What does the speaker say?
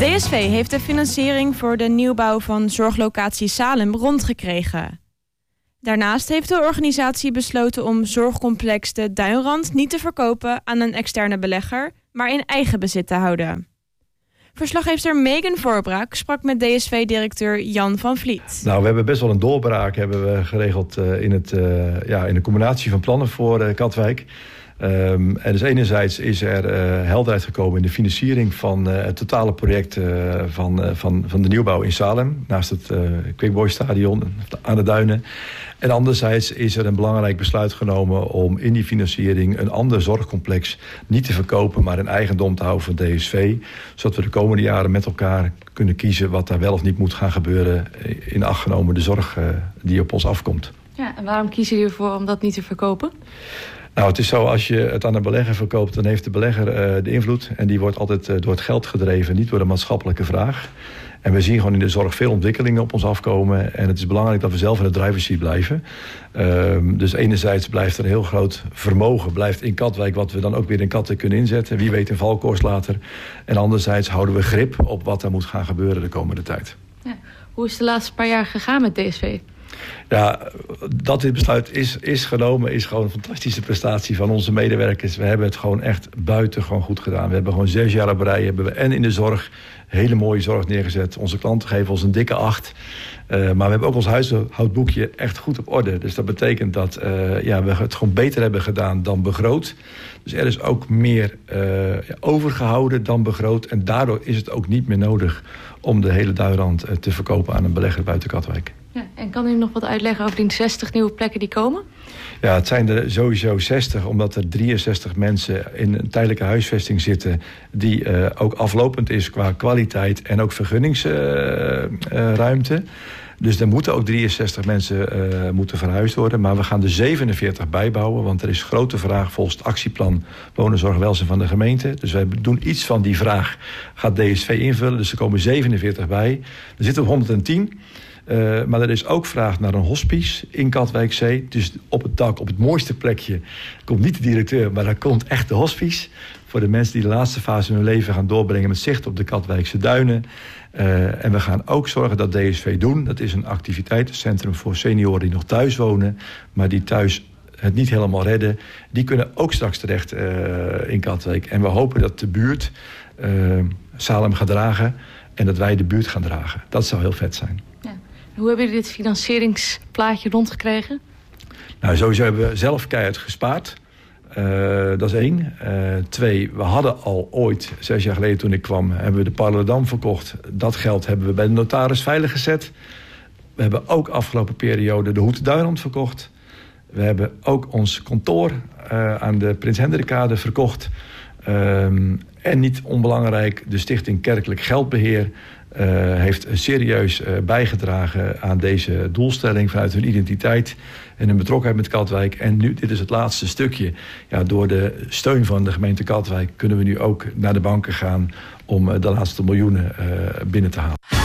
DSV heeft de financiering voor de nieuwbouw van zorglocatie Salem rondgekregen. Daarnaast heeft de organisatie besloten om zorgcomplex De Duinrand niet te verkopen aan een externe belegger, maar in eigen bezit te houden. Verslaggever Megan Voorbraak sprak met DSV-directeur Jan van Vliet. Nou, we hebben best wel een doorbraak hebben we geregeld in de combinatie van plannen voor Katwijk. En dus enerzijds is er helderheid gekomen in de financiering van het totale project van de nieuwbouw in Salem, naast het Quickboy-stadion aan de Duinen. En anderzijds is er een belangrijk besluit genomen om in die financiering een ander zorgcomplex niet te verkopen, maar in eigendom te houden van DSV. Zodat we de komende jaren met elkaar kunnen kiezen wat daar wel of niet moet gaan gebeuren, in acht genomen de zorg die op ons afkomt. Ja, en waarom kiezen jullie ervoor om dat niet te verkopen? Nou, het is zo, als je het aan een belegger verkoopt, dan heeft de belegger de invloed. En die wordt altijd door het geld gedreven, niet door de maatschappelijke vraag. En we zien gewoon in de zorg veel ontwikkelingen op ons afkomen. En het is belangrijk dat we zelf in de driver's seat blijven. Dus enerzijds blijft er een heel groot vermogen blijft in Katwijk, wat we dan ook weer in Katwijk kunnen inzetten. Wie weet in Valkhorst later. En anderzijds houden we grip op wat er moet gaan gebeuren de komende tijd. Ja. Hoe is het de laatste paar jaar gegaan met DSV? Ja, dat dit besluit is genomen, is gewoon een fantastische prestatie van onze medewerkers. We hebben het gewoon echt buitengewoon goed gedaan. We hebben gewoon 6 jaar op rij, hebben we en in de zorg hele mooie zorg neergezet. Onze klanten geven ons een dikke 8. Maar we hebben ook ons huishoudboekje echt goed op orde. Dus dat betekent dat we het gewoon beter hebben gedaan dan begroot. Dus er is ook meer overgehouden dan begroot. En daardoor is het ook niet meer nodig om de hele Duinrand te verkopen aan een belegger buiten Katwijk. Ja, en kan u nog wat uitleggen over die 60 nieuwe plekken die komen? Ja, het zijn er sowieso 60, omdat er 63 mensen in een tijdelijke huisvesting zitten die ook aflopend is qua kwaliteit en ook vergunningsruimte. Dus er moeten ook 63 mensen moeten verhuisd worden. Maar we gaan er 47 bijbouwen, want er is grote vraag volgens het actieplan Wonenzorg Welzijn van de gemeente. Dus wij doen iets van die vraag, gaat DSV invullen. Dus er komen 47 bij. Er zitten 110. Maar er is ook vraag naar een hospice in Katwijkzee. Dus op het dak, op het mooiste plekje, komt niet de directeur, maar daar komt echt de hospice. Voor de mensen die de laatste fase van hun leven gaan doorbrengen met zicht op de Katwijkse duinen. En we gaan ook zorgen dat DSV Doen, dat is een activiteitencentrum voor senioren die nog thuis wonen, maar die thuis het niet helemaal redden. Die kunnen ook straks terecht in Katwijk. En we hopen dat de buurt Salem gaat dragen en dat wij de buurt gaan dragen. Dat zou heel vet zijn. Hoe hebben jullie dit financieringsplaatje rondgekregen? Nou, sowieso hebben we zelf keihard gespaard. Dat is 1. 2, we hadden al ooit, 6 jaar geleden toen ik kwam, hebben we de Parledam verkocht. Dat geld hebben we bij de notaris veilig gezet. We hebben ook afgelopen periode de Hoed Duinrand verkocht. We hebben ook ons kantoor aan de Prins Hendrikkade verkocht. En niet onbelangrijk, de Stichting Kerkelijk Geldbeheer heeft serieus bijgedragen aan deze doelstelling vanuit hun identiteit en hun betrokkenheid met Katwijk. En nu, dit is het laatste stukje. Ja, door de steun van de gemeente Katwijk kunnen we nu ook naar de banken gaan om de laatste miljoenen binnen te halen.